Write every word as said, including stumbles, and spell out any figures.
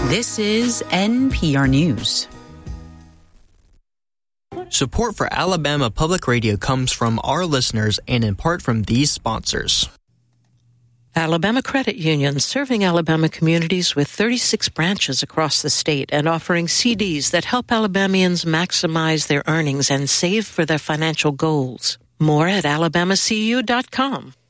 This is N P R News. Support for Alabama Public Radio comes from our listeners and in part from these sponsors. Alabama Credit Union, serving Alabama communities with thirty-six branches across the state and offering C Ds that help Alabamians maximize their earnings and save for their financial goals. More at alabama c u dot com.